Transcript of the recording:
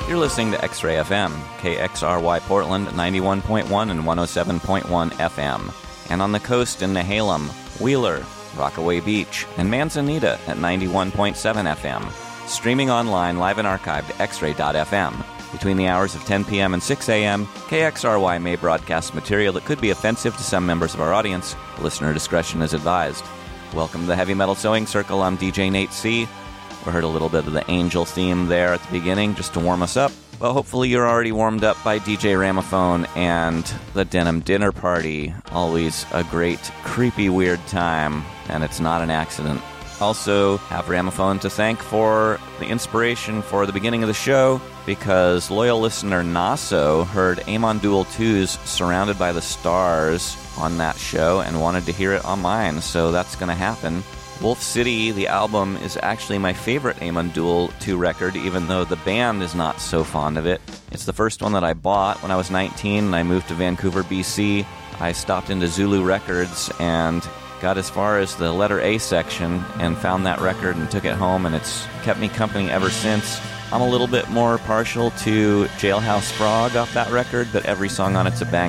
You're listening to X-Ray FM, KXRY Portland 91.1 and 107.1 FM, and on the coast in Nehalem, Wheeler, Rockaway Beach, and Manzanita at 91.7 FM. Streaming online, live and archived at xray.fm. Between the hours of 10 p.m. and 6 a.m., KXRY may broadcast material that could be offensive to some members of our audience. Listener discretion is advised. Welcome to the Heavy Metal Sewing Circle. I'm DJ Nate C. We heard a little bit of the Angel theme there at the beginning just to warm us up. Well, hopefully you're already warmed up by DJ Ramaphone and the Denim Dinner Party. Always a great, creepy, weird time, and it's not an accident. Also, have Ramaphone to thank for the inspiration for the beginning of the show, because loyal listener Naso heard Amon Duel 2's Surrounded by the Stars on that show and wanted to hear it on mine, so that's going to happen. Wolf City, the album, is actually my favorite Amon Duel 2 record, even though the band is not so fond of it. It's the first one that I bought when I was 19 and I moved to Vancouver, BC. I stopped into Zulu Records and got as far as the letter A section and found that record and took it home, and it's kept me company ever since. I'm a little bit more partial to Jailhouse Frog off that record, but every song on it's a banger.